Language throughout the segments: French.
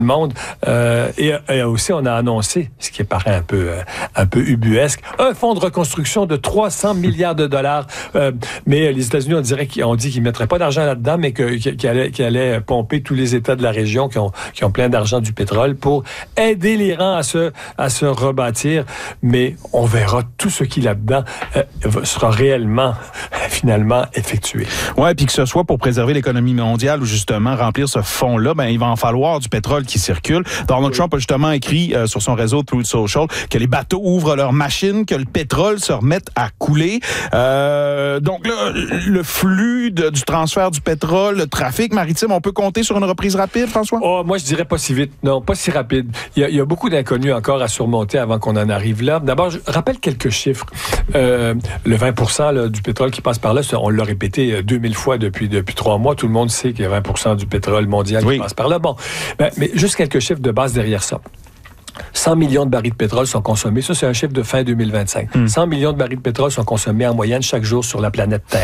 monde. Et aussi, on a annoncé, ce qui paraît un peu ubuesque, un fonds de reconstruction de 300 milliards de dollars. Mais les États-Unis, on dit qu'ils ne mettraient pas d'argent là-dedans, mais qu'ils allaient pomper tous les États de la région qui ont plein d'argent du pétrole pour aider l'Iran à se rebâtir. Mais on verra tout ce qui là-dedans sera réellement, finalement, effectué. Oui, puis que ce soit pour préserver l'économie mondiale ou justement remplir ce fonds-là, il va en falloir du pétrole qui circule. Donald Trump a justement écrit sur son réseau Truth Social que les bateaux ouvrent leurs machines, que le pétrole se remette à couler. Donc là, le flux du transfert du pétrole, le trafic maritime, on peut compter sur une reprise rapide, François? Oh, moi, je dirais pas si vite. Non, pas si rapide. Il y a beaucoup d'inconnus encore à surmonter avant qu'on en arrive là. D'abord, je rappelle quelques chiffres. Le 20% là, du pétrole qui passe par là, on l'a répété 2000 fois depuis 3 mois. Tout le monde sait qu'il y a 20% du pétrole mondial qui passe par là. Bon, mais juste quelques chiffres de base derrière ça. 100 millions de barils de pétrole sont consommés. Ça, c'est un chiffre de fin 2025. 100 millions de barils de pétrole sont consommés en moyenne chaque jour sur la planète Terre.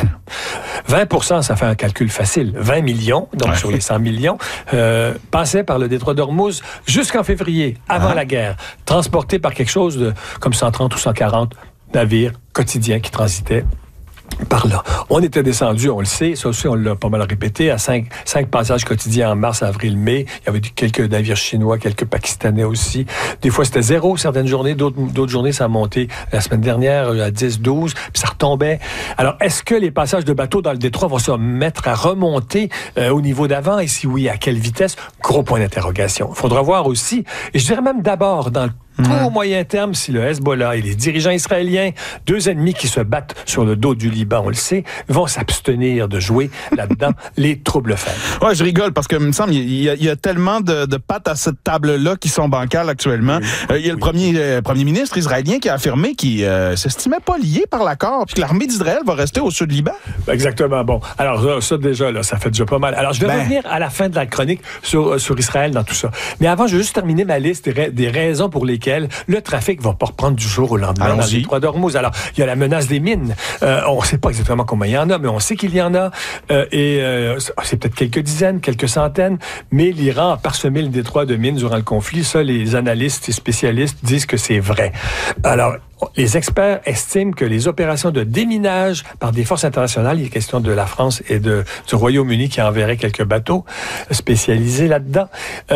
20%, ça fait un calcul facile. 20 millions, donc sur les 100 millions, passaient par le détroit d'Ormuz jusqu'en février, avant la guerre, transportés par quelque chose de comme 130 ou 140 navires quotidiens qui transitaient par là. On était descendu, on le sait, ça aussi on l'a pas mal répété, à 5 passages quotidiens en mars, avril, mai. Il y avait quelques navires chinois, quelques Pakistanais aussi. Des fois c'était 0 certaines journées, d'autres journées ça a monté la semaine dernière à 10, 12, puis ça retombait. Alors est-ce que les passages de bateaux dans le détroit vont se mettre à remonter au niveau d'avant? Et si oui, à quelle vitesse? Gros point d'interrogation. Il faudra voir aussi, et je dirais même d'abord dans le court moyen terme, si le Hezbollah et les dirigeants israéliens, 2 ennemis qui se battent sur le dos du Liban, on le sait, vont s'abstenir de jouer là-dedans les troubles faibles. Ouais, je rigole parce que il me semble il y a tellement de pattes à cette table-là qui sont bancales actuellement. Il y a le premier ministre israélien qui a affirmé qu'il s'estimait pas lié par l'accord, puis que l'armée d'Israël va rester au sud Liban. Exactement. Bon, alors ça déjà là, ça fait déjà pas mal. Alors je vais revenir à la fin de la chronique sur Israël dans tout ça. Mais avant, je vais juste terminer ma liste des raisons pour lesquelles le trafic va pas reprendre du jour au lendemain dans le détroit d'Ormuz. Alors, il y a la menace des mines. On ne sait pas exactement combien il y en a, mais on sait qu'il y en a. C'est peut-être quelques dizaines, quelques centaines, mais l'Iran a parsemé le détroit de mines durant le conflit. Ça, les analystes et spécialistes disent que c'est vrai. Alors, les experts estiment que les opérations de déminage par des forces internationales, il est question de la France et du Royaume-Uni qui enverraient quelques bateaux spécialisés là-dedans,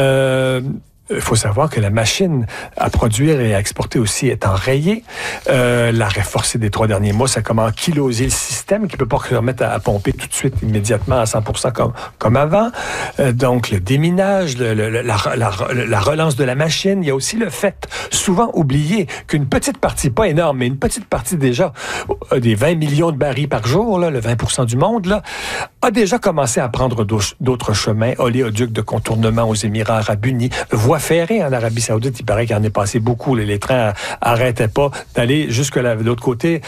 il faut savoir que la machine à produire et à exporter aussi est enrayée. L'arrêt forcé des 3 derniers mois, ça commence à kiloser le système qui ne peut pas se remettre à pomper tout de suite, immédiatement, à 100% comme avant. Donc, le déminage, la relance de la machine. Il y a aussi le fait, souvent oublié, qu'une petite partie, pas énorme, mais une petite partie déjà, des 20 millions de barils par jour, là, le 20% du monde, là, a déjà commencé à prendre d'autres chemins, oléoducs de contournement aux Émirats arabes unis, voies ferrées en Arabie saoudite. Il paraît qu'il en est passé beaucoup. Les trains arrêtaient pas d'aller jusque de l'autre côté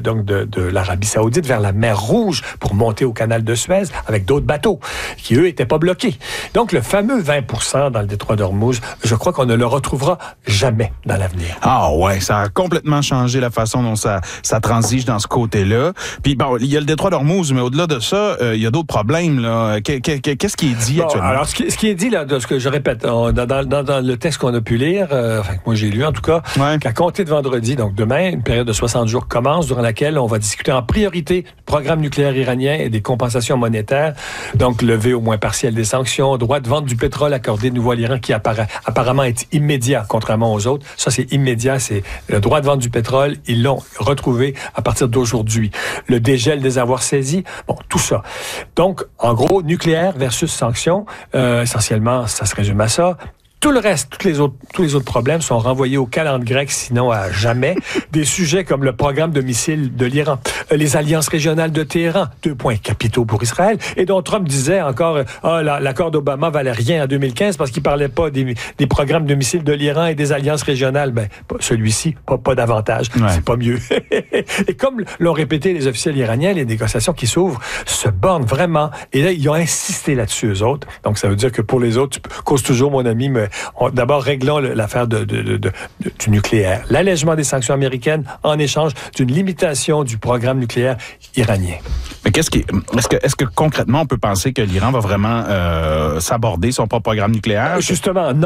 de l'Arabie saoudite vers la mer Rouge pour monter au canal de Suez avec d'autres bateaux qui, eux, étaient pas bloqués. Donc, le fameux 20% dans le détroit d'Ormuz, je crois qu'on ne le retrouvera jamais dans l'avenir. Ah ouais, ça a complètement changé la façon dont ça transige dans ce côté-là. Puis bon, il y a le détroit d'Ormuz, mais au-delà de ça, il y a d'autres problèmes, là. Qu'est-ce qui est dit actuellement? Alors, ce qui est dit, là, de ce que je répète, dans le texte qu'on a pu lire, enfin, que moi j'ai lu en tout cas, qu'à compter de vendredi, donc demain, une période de 60 jours commence, durant laquelle on va discuter en priorité du programme nucléaire iranien et des compensations monétaires, donc lever au moins partiel des sanctions, droit de vente du pétrole accordé de nouveau à l'Iran qui apparemment est immédiat, contrairement aux autres. Ça, c'est immédiat, c'est le droit de vente du pétrole, ils l'ont retrouvé à partir d'aujourd'hui. Le dégel des avoirs saisis, bon, tout ça. Donc, en gros, nucléaire versus sanctions, essentiellement, ça se résume à ça. Tout le reste, tous les autres problèmes sont renvoyés au calendrier grec, sinon à jamais. Des sujets comme le programme de missiles de l'Iran, les alliances régionales de Téhéran, 2 points capitaux pour Israël, et dont Trump disait encore, l'accord d'Obama valait rien en 2015 parce qu'il parlait pas des programmes de missiles de l'Iran et des alliances régionales. Ben, celui-ci, pas davantage. Ouais. C'est pas mieux. Et comme l'ont répété les officiels iraniens, les négociations qui s'ouvrent se bornent vraiment. Et là, ils ont insisté là-dessus, eux autres. Donc, ça veut dire que pour les autres, tu causes toujours, mon ami, mais d'abord, réglons l'affaire du nucléaire. L'allègement des sanctions américaines en échange d'une limitation du programme nucléaire iranien. Mais est-ce que concrètement, on peut penser que l'Iran va vraiment s'aborder son propre programme nucléaire? Justement, non.